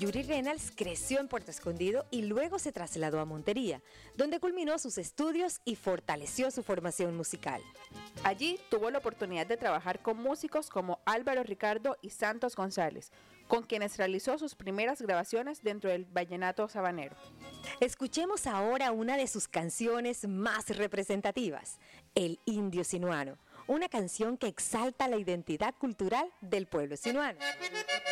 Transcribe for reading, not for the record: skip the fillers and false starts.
Yuri Reynolds creció en Puerto Escondido y luego se trasladó a Montería, donde culminó sus estudios y fortaleció su formación musical. Allí tuvo la oportunidad de trabajar con músicos como Álvaro Ricardo y Santos González, con quienes realizó sus primeras grabaciones dentro del vallenato sabanero. Escuchemos ahora una de sus canciones más representativas, El Indio Sinuano, una canción que exalta la identidad cultural del pueblo sinuano.